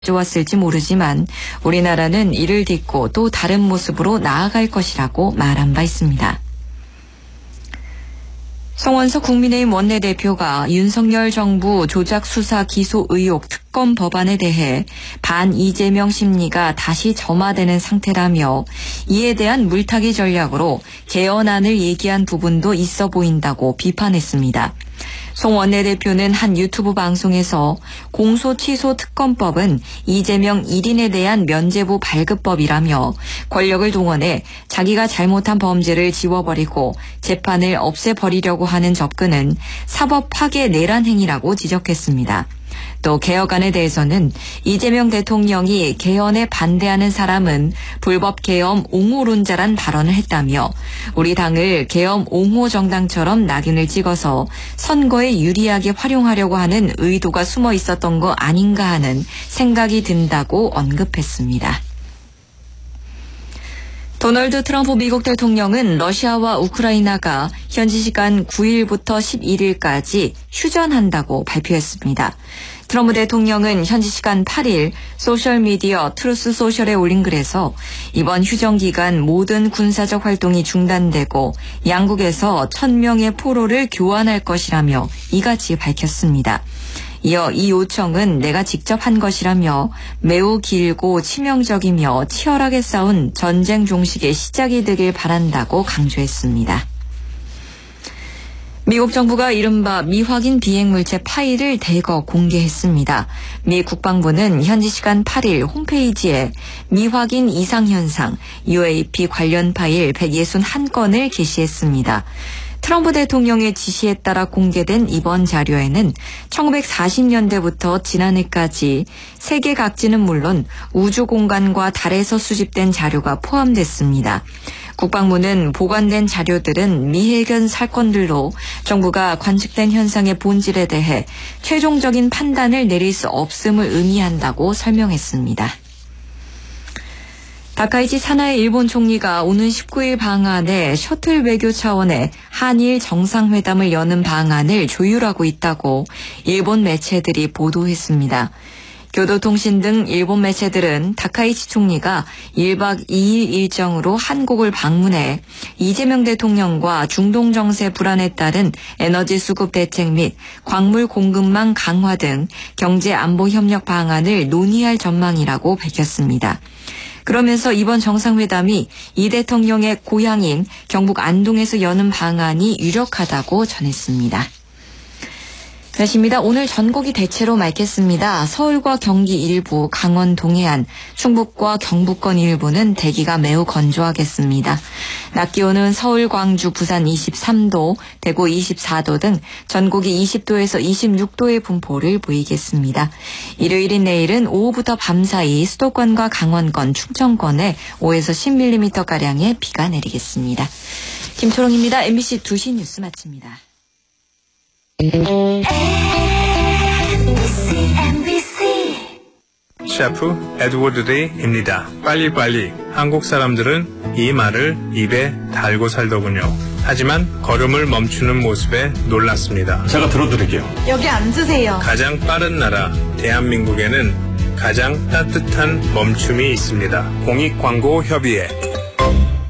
좋았을지 모르지만 우리나라는 이를 딛고 또 다른 모습으로 나아갈 것이라고 말한 바 있습니다. 송원석 국민의힘 원내대표가 윤석열 정부 조작 수사 기소 의혹 특검 법안에 대해 반 이재명 심리가 다시 점화되는 상태라며 이에 대한 물타기 전략으로 개헌안을 얘기한 부분도 있어 보인다고 비판했습니다. 송 원내대표는 한 유튜브 방송에서 공소취소 특검법은 이재명 1인에 대한 면죄부 발급법이라며 권력을 동원해 자기가 잘못한 범죄를 지워버리고 재판을 없애버리려고 하는 접근은 사법 파괴 내란 행위라고 지적했습니다. 또 개혁안에 대해서는 이재명 대통령이 개헌에 반대하는 사람은 불법 계엄 옹호론자란 발언을 했다며 우리 당을 계엄 옹호 정당처럼 낙인을 찍어서 선거에 유리하게 활용하려고 하는 의도가 숨어 있었던 거 아닌가 하는 생각이 든다고 언급했습니다. 도널드 트럼프 미국 대통령은 러시아와 우크라이나가 현지 시간 9일부터 11일까지 휴전한다고 발표했습니다. 트럼프 대통령은 현지 시간 8일 소셜미디어 트루스 소셜에 올린 글에서 이번 휴전 기간 모든 군사적 활동이 중단되고 양국에서 1000명의 포로를 교환할 것이라며 이같이 밝혔습니다. 이어 이 요청은 내가 직접 한 것이라며 매우 길고 치명적이며 치열하게 싸운 전쟁 종식의 시작이 되길 바란다고 강조했습니다. 미국 정부가 이른바 미확인 비행물체 파일을 대거 공개했습니다. 미 국방부는 현지 시간 8일 홈페이지에 미확인 이상현상 UAP 관련 파일 161건을 게시했습니다. 트럼프 대통령의 지시에 따라 공개된 이번 자료에는 1940년대부터 지난해까지 세계 각지는 물론 우주 공간과 달에서 수집된 자료가 포함됐습니다. 국방부는 보관된 자료들은 미해견 사건들로 정부가 관측된 현상의 본질에 대해 최종적인 판단을 내릴 수 없음을 의미한다고 설명했습니다. 다카이치 사나에 일본 총리가 오는 19일 방한에 셔틀 외교 차원의 한일 정상회담을 여는 방안을 조율하고 있다고 일본 매체들이 보도했습니다. 교도통신 등 일본 매체들은 다카이치 총리가 1박 2일 일정으로 한국을 방문해 이재명 대통령과 중동 정세 불안에 따른 에너지 수급 대책 및 광물 공급망 강화 등 경제 안보 협력 방안을 논의할 전망이라고 밝혔습니다. 그러면서 이번 정상회담이 이 대통령의 고향인 경북 안동에서 여는 방안이 유력하다고 전했습니다. 날씨입니다. 오늘 전국이 대체로 맑겠습니다. 서울과 경기 일부, 강원 동해안, 충북과 경북권 일부는 대기가 매우 건조하겠습니다. 낮 기온은 서울, 광주, 부산 23도, 대구 24도 등 전국이 20도에서 26도의 분포를 보이겠습니다. 일요일인 내일은 오후부터 밤사이 수도권과 강원권, 충청권에 5에서 10mm가량의 비가 내리겠습니다. 김초롱입니다. MBC 2시 뉴스 마칩니다. 셰프 에드워드 데이입니다. 빨리빨리. 한국 사람들은 이 말을 입에 달고 살더군요. 하지만 걸음을 멈추는 모습에 놀랐습니다. 제가 들어드릴게요. 여기 앉으세요. 가장 빠른 나라 대한민국에는 가장 따뜻한 멈춤이 있습니다. 공익광고협의회